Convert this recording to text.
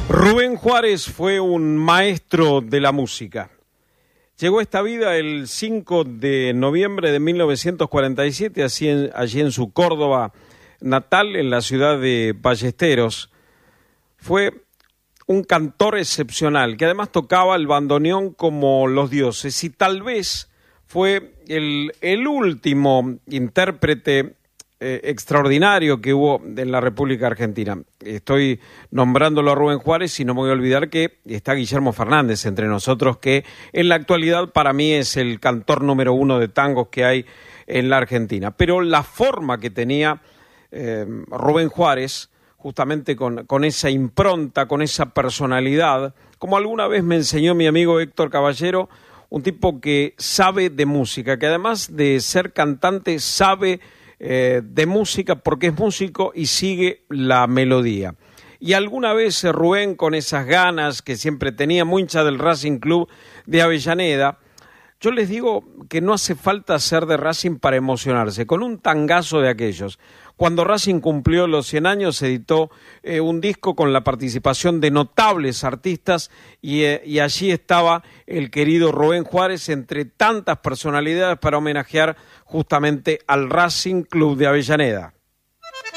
Rubén Juárez fue un maestro de la música. Llegó a esta vida el 5 de noviembre de 1947, allí en su Córdoba natal, en la ciudad de Ballesteros. Fue un cantor excepcional, que además tocaba el bandoneón como los dioses, y tal vez fue el último intérprete extraordinario que hubo en la República Argentina. Estoy nombrándolo a Rubén Juárez y no me voy a olvidar que está Guillermo Fernández entre nosotros, que en la actualidad para mí es el cantor número uno de tangos que hay en la Argentina. Pero la forma que tenía Rubén Juárez, justamente con esa impronta, con esa personalidad, como alguna vez me enseñó mi amigo Héctor Caballero, un tipo que sabe de música, que además de ser cantante sabe de música porque es músico y sigue la melodía. Y alguna vez Rubén, con esas ganas que siempre tenía, muy hincha del Racing Club de Avellaneda, yo les digo que no hace falta ser de Racing para emocionarse, con un tangazo de aquellos. Cuando Racing cumplió los 100 años, editó un disco con la participación de notables artistas y allí estaba el querido Rubén Juárez entre tantas personalidades para homenajear justamente al Racing Club de Avellaneda.